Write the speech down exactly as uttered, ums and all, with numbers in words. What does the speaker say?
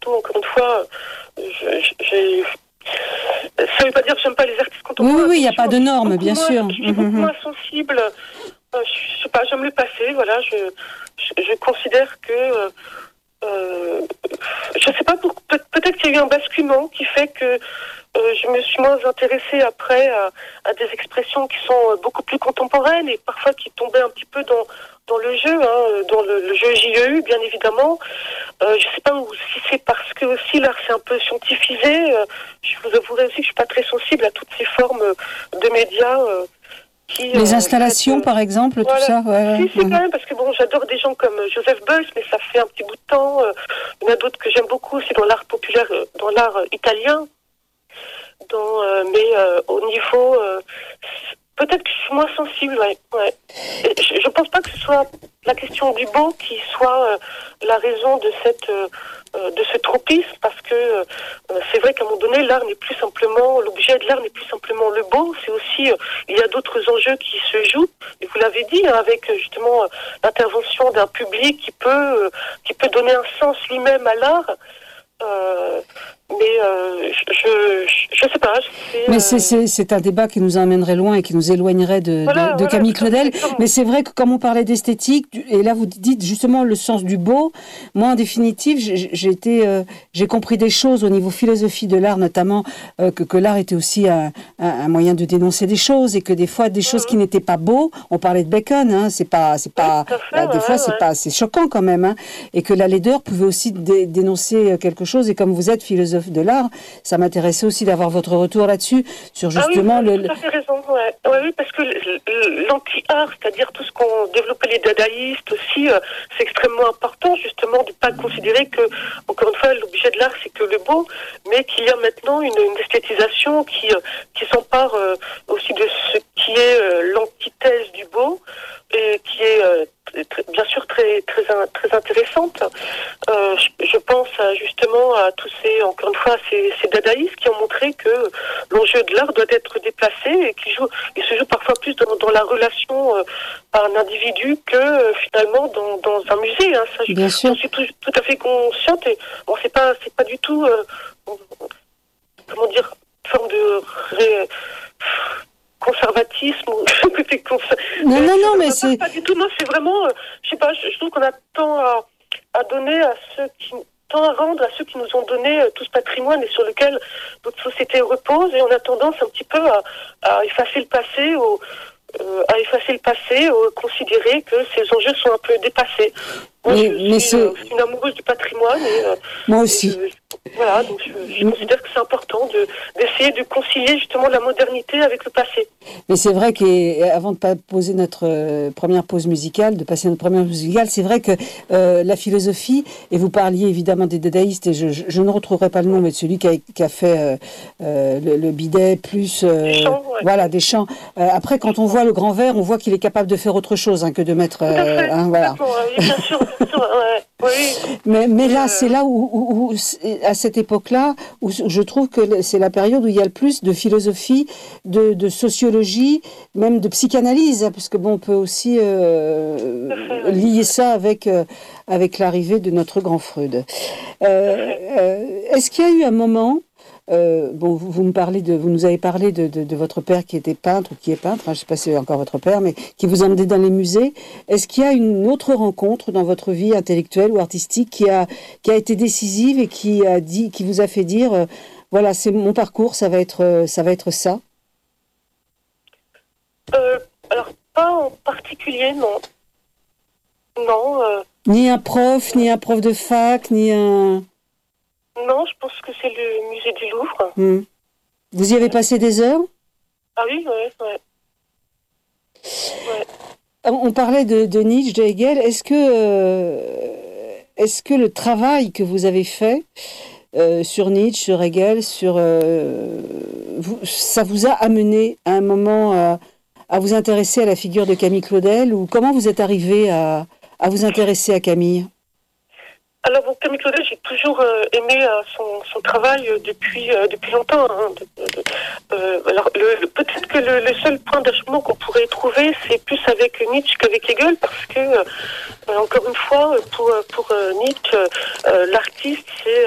tout, encore une fois, je, je, j'ai... ça ne veut pas dire que j'aime pas les artistes contemporains. Oui, oui, il n'y a pas de normes, bien moins, sûr. Je suis beaucoup moins sensible. Euh, je, je sais pas, j'aime le passé, voilà. Je, je, je considère que, euh, euh, je sais pas, pour, peut, peut-être qu'il y a eu un basculement qui fait que euh, je me suis moins intéressée après à, à des expressions qui sont beaucoup plus contemporaines et parfois qui tombaient un petit peu dans dans le jeu, hein, dans le, le jeu J E U, bien évidemment. Euh, je sais pas si c'est parce que aussi l'art s'est un peu scientifisé. Euh, je vous avouerai aussi que je suis pas très sensible à toutes ces formes de médias. Euh, Qui, les euh, installations, fait, euh, par exemple, voilà. tout ça. Ouais, si, ouais. si, quand même, parce que bon, j'adore des gens comme Joseph Beuys, mais ça fait un petit bout de temps. Euh, il y en a d'autres que j'aime beaucoup aussi dans l'art populaire, euh, dans l'art euh, italien. Dans, euh, mais euh, au niveau, euh, peut-être que je suis moins sensible. Ouais, ouais. Et je, je pense pas que ce soit la question du beau qui soit euh, la raison de cette euh, de ce tropisme, parce que euh, c'est vrai qu'à un moment donné, l'art n'est plus simplement, l'objet de l'art n'est plus simplement le beau, c'est aussi, euh, il y a d'autres enjeux qui se jouent, et vous l'avez dit, hein, avec justement euh, l'intervention d'un public qui peut, euh, qui peut donner un sens lui-même à l'art. Euh, mais euh, je, je je sais pas. C'est, mais euh... c'est, c'est, c'est un débat qui nous emmènerait loin et qui nous éloignerait de, voilà, de, de voilà, Camille Claudel. comme... Mais c'est vrai que comme on parlait d'esthétique, et là vous dites justement le sens du beau, moi en définitive, j'ai, j'ai, été, euh, j'ai compris des choses au niveau philosophie de l'art, notamment euh, que, que l'art était aussi un, un, un moyen de dénoncer des choses et que des fois des choses mm-hmm. qui n'étaient pas beaux, on parlait de Bacon, hein, c'est pas, c'est pas, oui, fait, là, des ouais, fois ouais. c'est pas, c'est choquant quand même, hein, et que la laideur pouvait aussi dé, dénoncer quelque chose. Et comme vous êtes philosophe de l'art, ça m'intéressait aussi d'avoir votre retour là-dessus, sur justement ah oui, le... tout à fait raison, ouais. Ouais, oui, parce que l'anti-art, c'est-à-dire tout ce qu'ont développé les dadaïstes aussi, euh, c'est extrêmement important justement de ne pas considérer que, encore une fois, l'objet de l'art c'est que le beau, mais qu'il y a maintenant une, une esthétisation qui, euh, qui s'empare euh, aussi de ce qui est euh, l'antithèse du beau, et qui est euh, très, bien sûr très très très intéressante. Euh, je, je pense à, justement à tous ces, encore une fois, ces, ces dadaïstes qui ont montré que l'enjeu de l'art doit être déplacé et qui joue, il se joue parfois plus dans, dans la relation euh, à un individu que euh, finalement dans, dans un musée. Hein. Ça, je, bien sûr. je suis tout, tout à fait consciente et bon, c'est pas c'est pas du tout euh, comment dire une forme de ré, conservatisme ou côté conser... non non non mais pas, c'est pas du tout. Non, c'est vraiment euh, je sais pas, je, je trouve qu'on a tant à, à donner à ceux qui tant à rendre à ceux qui nous ont donné euh, tout ce patrimoine et sur lequel notre société repose, et on a tendance un petit peu à, à effacer le passé ou euh, à effacer le passé ou considérer que ces enjeux sont un peu dépassés. Moi, mais, je, mais suis, euh, je suis une amoureuse du patrimoine et euh, moi aussi. et je, voilà, donc je, je considère que c'est important de, d'essayer de concilier justement la modernité avec le passé. Mais c'est vrai qu'avant de pas poser notre euh, première pause musicale, de passer notre première pause musicale, c'est vrai que euh, la philosophie, et vous parliez évidemment des dadaïstes, et je, je, je ne retrouverai pas le nom, mais de celui qui a, qui a fait euh, euh, le, le bidet plus... Euh, des chants, ouais. Voilà, des chants. Euh, après, quand on voit le grand verre, on voit qu'il est capable de faire autre chose hein, que de mettre... Tout à fait, hein, voilà. oui, bien sûr, bien sûr, ouais, oui. Mais, mais là, euh... c'est là où, où, où, à cette époque-là, où je trouve que c'est la période où il y a le plus de philosophie, de, de sociologie, même de psychanalyse, hein, parce que bon, on peut aussi euh, fait, lier ouais. ça avec euh, avec l'arrivée de notre grand Freud. Euh, euh, est-ce qu'il y a eu un moment Euh, bon, vous, vous me parlez de, vous nous avez parlé de, de, de votre père qui était peintre ou qui est peintre, hein, je ne sais pas si c'est encore votre père, mais qui vous emmenait dans les musées. Est-ce qu'il y a une autre rencontre dans votre vie intellectuelle ou artistique qui a qui a été décisive et qui a dit, qui vous a fait dire, euh, voilà, c'est mon parcours, ça va être, euh, ça va être ça. Euh, alors pas en particulier, non. Non. Euh... Ni un prof, ni un prof de fac, ni un. Non, je pense que c'est le musée du Louvre. Mmh. Vous y avez passé des heures ? Ah oui, ouais, ouais. ouais. On parlait de, de Nietzsche, de Hegel. Est-ce que, euh, est-ce que le travail que vous avez fait euh, sur Nietzsche, sur Hegel, sur, euh, vous, ça vous a amené à un moment à, à vous intéresser à la figure de Camille Claudel, ou comment vous êtes arrivé à, à vous intéresser à Camille ? Alors, bon, Camille Claudel, j'ai toujours euh, aimé euh, son, son travail euh, depuis, euh, depuis longtemps. Hein, de, de, de, euh, alors, le, le, peut-être que le, le seul point d'achèvement qu'on pourrait trouver, c'est plus avec Nietzsche qu'avec Hegel, parce que, euh, encore une fois, pour, pour euh, Nietzsche, euh, l'artiste, c'est